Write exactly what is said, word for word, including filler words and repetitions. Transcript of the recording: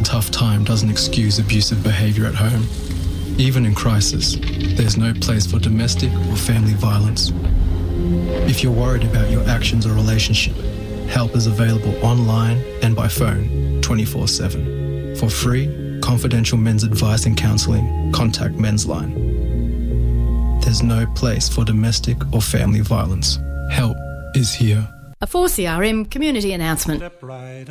tough time doesn't excuse abusive behaviour at home. Even in crisis, there's no place for domestic or family violence. If you're worried about your actions or relationship, help is available online and by phone twenty-four seven. For free, confidential men's advice and counselling, contact Men's Line. There's no place for domestic or family violence. Help is here. A four C R M community announcement.